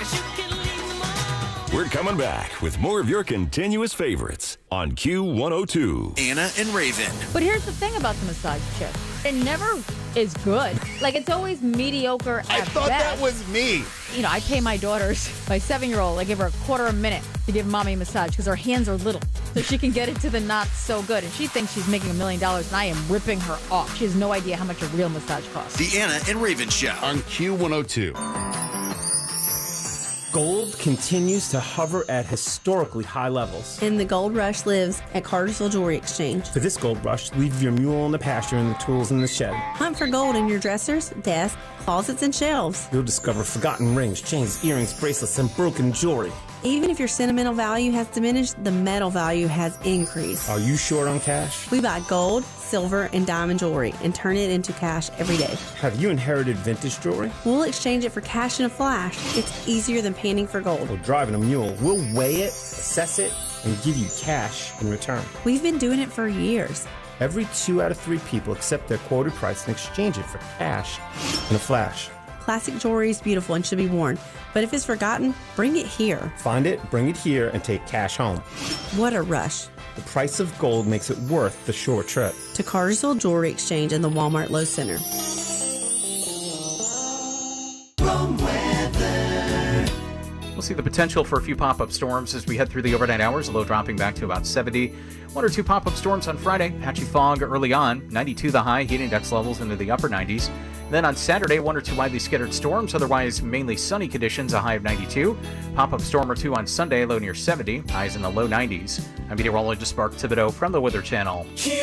We're coming back with more of your continuous favorites on Q102. Anna and Raven. But here's the thing about the massage chair. It never is good. Like, it's always mediocre at I thought best. that was me. You know, I pay my daughters, my 7-year-old, I give her a quarter a minute to give mommy a massage because her hands are little. So she can get it to the not so good. And she thinks she's making $1 million, and I am ripping her off. She has no idea how much a real massage costs. The Anna and Raven Show. On Q102. Gold continues to hover at historically high levels. And the gold rush lives at Cartersville Jewelry Exchange. For this gold rush, leave your mule in the pasture and the tools in the shed. Hunt for gold in your dressers, desks, closets, and shelves. You'll discover forgotten rings, chains, earrings, bracelets, and broken jewelry. Even if your sentimental value has diminished, the metal value has increased. Are you short on cash? We buy gold, silver, and diamond jewelry and turn it into cash every day. Have you inherited vintage jewelry? We'll exchange it for cash in a flash. It's easier than panning for gold. Or driving a mule. We'll weigh it, assess it, and give you cash in return. We've been doing it for years. Every 2 out of 3 people accept their quoted price and exchange it for cash in a flash. Classic jewelry is beautiful and should be worn, but if it's forgotten, bring it here. Find it, bring it here, and take cash home. What a rush. The price of gold makes it worth the short trip. To Cartersville Jewelry Exchange and the Walmart Low Center. We'll see the potential for a few pop-up storms as we head through the overnight hours, low dropping back to about 70. 1 or 2 pop-up storms on Friday. Patchy fog early on. 92 the high, heat index levels into the upper 90s. Then on Saturday, 1 or 2 widely scattered storms, otherwise mainly sunny conditions, a high of 92. Pop-up storm or 2 on Sunday, low near 70, highs in the low 90s. I'm meteorologist Mark Thibodeau from the Weather Channel.